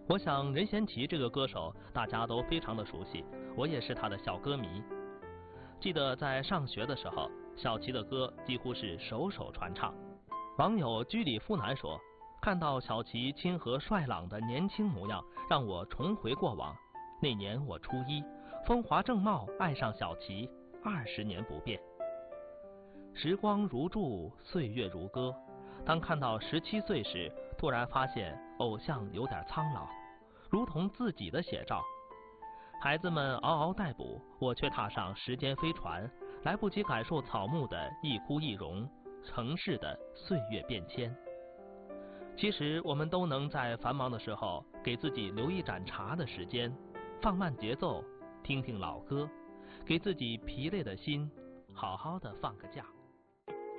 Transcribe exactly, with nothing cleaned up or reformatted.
我想任贤齐这个歌手大家都非常的熟悉，我也是他的小歌迷。记得在上学的时候，小齐的歌几乎是首首传唱。网友居里夫男说，看到小齐亲和帅朗的年轻模样，让我重回过往。那年我初一，风华正茂，爱上小齐，二十年不变。时光如驻，岁月如歌。当看到十七岁时，突然发现偶像有点苍老，如同自己的写照。孩子们嗷嗷待哺，我却踏上时间飞船，来不及感受草木的一枯一荣，城市的岁月变迁。其实我们都能在繁忙的时候给自己留一盏茶的时间，放慢节奏，听听老歌，给自己疲累的心好好的放个假。